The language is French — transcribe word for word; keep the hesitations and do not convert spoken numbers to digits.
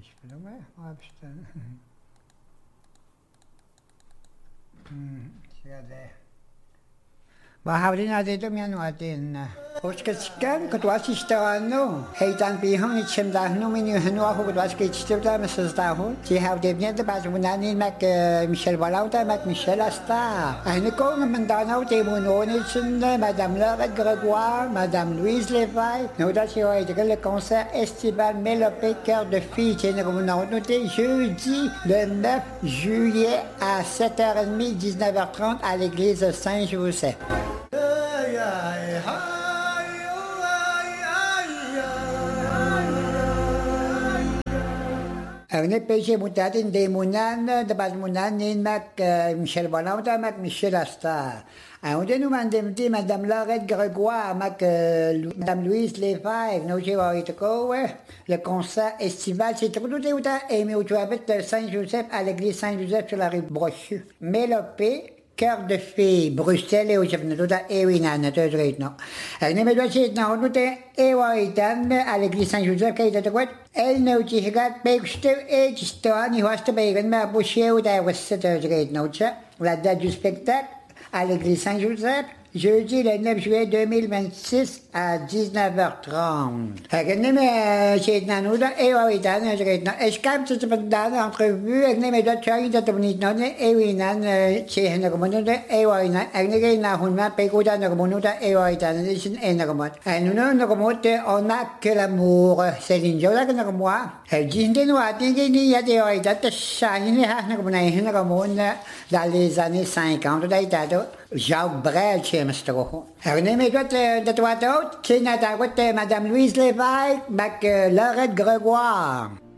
ich will mal, hab ich dann. Hm, ja, der. Bahawin natin ito yan natin na. Oskat-skan, katwas istano. Heitan bihang itsemdah no minuhano ako katwas kitstevda masasdaho. Si hawdebnya de bas munanin mak Michel Balauta mak Michel Asta. Ano ko ng mandanaw te munonin sun Madame Laure Grégoire, Madame Louise Lévesque. No da si oy le concert estival Mélopée Cœur de Fille. Tiens comme on a noté jeudi le neuf juillet à sept heures trente, dix-neuf heures trente à l'église Saint-Joseph. Ang peche mutatin de munan, de bas munan nin mak Michel Balauta mak Michel Asta. Ang de nous mandemti Madame Laurette Grégoire mak Madame Louise Lévesque, no je va itko le concert estival c'est tout de uta et mi utuabet Saint-Joseph à l'église Saint-Joseph sur la rue Brochu. Mélopée Cœur de Fille, Bruxelles et au chef de l'État, et oui, non, non, non. Elle ne me doit pas nous dire, et oui, à l'église Saint-Joseph, qui est de quoi? Elle ne dit pas, mais je te et je te dis, je te dis, mais boucher ou d'ailleurs, c'est un drôle, la date du spectacle à l'église Saint-Joseph, jeudi le neuf juillet deux mille vingt-six à dix-neuf heures trente. Agni me chez Nanuda et Wawitan, je capte cette entrevue, Agni me doit changer de tournée, et Winan chez Nagomonuda et Wawinan, Agni Nahunma, Peguda Nagomonuda et Wawitan, et Nagomot. Et nous, Nagomot, on n'a que l'amour, c'est l'injola que Nagomoa. Elle dit, nous, à Tingini, il y a des Wawitan, Shani, Nagomon, dans les années cinquante, d'ailleurs, Jacques Brel, chez Mastro. Elle me doit de toi d'autre, qui n'a pas Madame Louise Lévesque, Mac Laurette Grégoire.